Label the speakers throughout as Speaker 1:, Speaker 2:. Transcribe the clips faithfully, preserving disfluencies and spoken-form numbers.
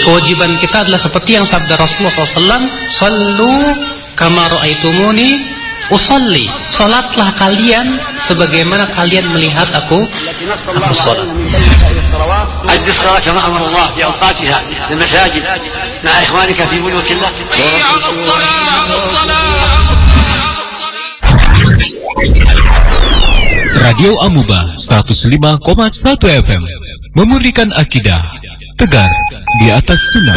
Speaker 1: kewajiban kita adalah seperti yang sabda Rasulullah shallallahu alaihi wasallam, "Sallu kama ra'aitumuni usolli." Salatlah kalian sebagaimana kalian melihat aku aku salat.
Speaker 2: أد الصلاة كما أمر الله في أوقاتها في المساجد مع إخوانك في بيوت الله.
Speaker 3: على الصلاة على الصلاة.
Speaker 4: Radio Amuba seratus lima koma satu F M memurnikan akidah, tegar di atas sunnah.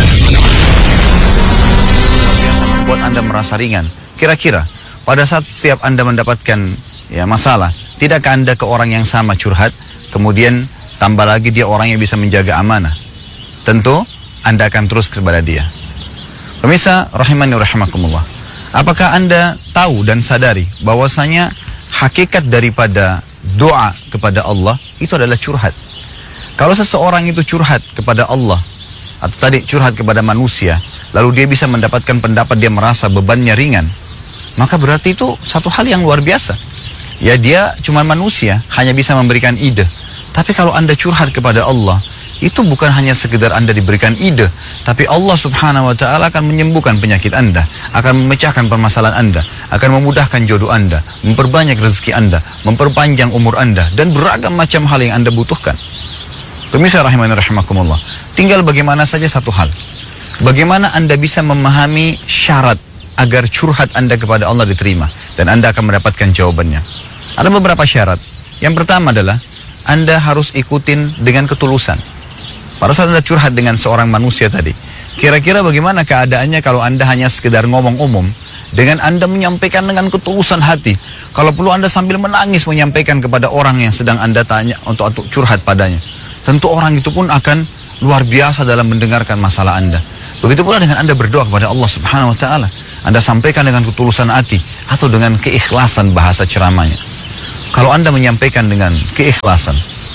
Speaker 5: Biasa membuat Anda merasa ringan. Kira-kira pada saat setiap Anda mendapatkan ya masalah, tidakkah Anda ke orang yang sama curhat, kemudian tambah lagi dia orang yang bisa menjaga amanah? Tentu Anda akan terus kepada dia. Pemirsa rahimani rahimakumullah, apakah Anda tahu dan sadari bahwasanya hakikat daripada doa kepada Allah itu adalah curhat? Kalau seseorang itu curhat kepada Allah, atau tadi curhat kepada manusia, lalu dia bisa mendapatkan pendapat, dia merasa bebannya ringan, maka berarti itu satu hal yang luar biasa. Ya, dia cuma manusia, hanya bisa memberikan ide. Tapi kalau Anda curhat kepada Allah, itu bukan hanya sekedar Anda diberikan ide, tapi Allah subhanahu wa ta'ala akan menyembuhkan penyakit Anda, akan memecahkan permasalahan Anda, akan memudahkan jodoh Anda, memperbanyak rezeki Anda, memperpanjang umur Anda, dan beragam macam hal yang Anda butuhkan. Pemirsa rahimani rahimakumullah, tinggal bagaimana saja satu hal, bagaimana Anda bisa memahami syarat agar curhat Anda kepada Allah diterima, dan Anda akan mendapatkan jawabannya. Ada beberapa syarat. Yang pertama adalah Anda harus ikutin dengan ketulusan. Pada saat Anda curhat dengan seorang manusia tadi, kira-kira bagaimana keadaannya kalau Anda hanya sekedar ngomong umum, dengan Anda menyampaikan dengan ketulusan hati. Kalau perlu Anda sambil menangis menyampaikan kepada orang yang sedang Anda tanya untuk, untuk curhat padanya. Tentu orang itu pun akan luar biasa dalam mendengarkan masalah Anda. Begitu pula dengan Anda berdoa kepada Allah subhanahu wa ta'ala. Anda sampaikan dengan ketulusan hati atau dengan keikhlasan bahasa ceramahnya. Kalau Anda menyampaikan dengan keikhlasan,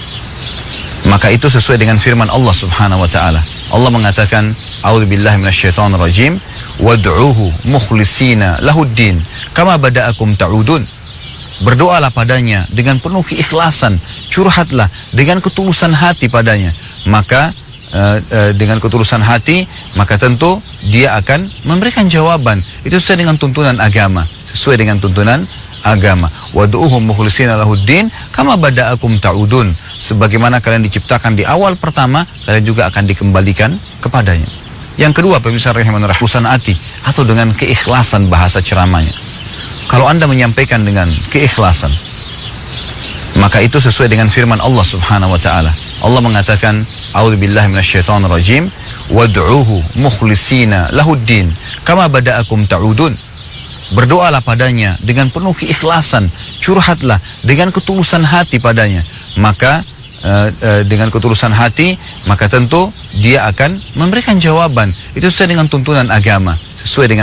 Speaker 5: maka itu sesuai dengan firman Allah subhanahu wa ta'ala. Allah mengatakan, A'udzubillahi minasyaitonirrajim, wad'uhu mukhlisina lahuddin kama bada'akum ta'udun. Berdoalah padanya dengan penuh keikhlasan, curhatlah dengan ketulusan hati padanya. Maka uh, uh, dengan ketulusan hati, maka tentu dia akan memberikan jawaban. Itu sesuai dengan tuntunan agama, sesuai dengan tuntunan agama. Wad'uhum mukhlisina lahuddin kama bada'akum ta'udun. Sebagaimana kalian diciptakan di awal pertama, kalian juga akan dikembalikan kepadanya. Yang kedua, pemirsa rahimahullah, ketulusan hati atau dengan keikhlasan bahasa ceramahnya. Kalau Anda menyampaikan dengan keikhlasan, maka itu sesuai dengan firman Allah subhanahu wa ta'ala. Allah mengatakan, A'udzubillahi minasyaitonirrajim, wad'uhu mukhlisina lahuddin kama bada'akum ta'udun. Berdoalah padanya dengan penuh keikhlasan, curhatlah dengan ketulusan hati padanya. Maka uh, uh, dengan ketulusan hati, maka tentu dia akan memberikan jawaban. Itu sesuai dengan tuntunan agama, sesuai dengan